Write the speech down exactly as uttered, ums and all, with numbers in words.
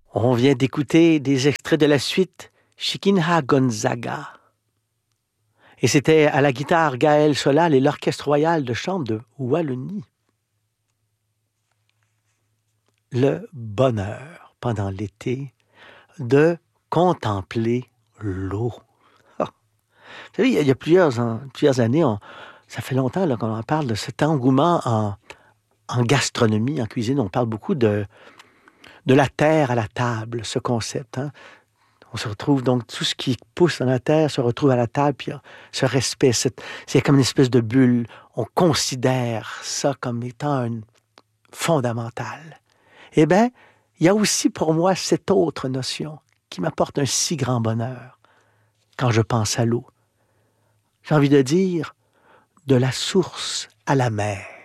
On vient d'écouter des extraits de la suite Chiquinha Gonzaga. Et c'était à la guitare Gaël Solal et l'Orchestre royal de chambre de Wallonie. Le bonheur pendant l'été de contempler l'eau. Oh. Vous savez, il y a, il y a plusieurs, hein, plusieurs années, on, ça fait longtemps là, qu'on en parle de cet engouement en, en gastronomie, en cuisine. On parle beaucoup de, de la terre à la table, ce concept. Hein. On se retrouve donc, tout ce qui pousse dans la terre se retrouve à la table, puis ce respect, cette, c'est comme une espèce de bulle. On considère ça comme étant un fondamental. Eh bien, il y a aussi pour moi cette autre notion qui m'apporte un si grand bonheur quand je pense à l'eau. J'ai envie de dire de la source à la mer.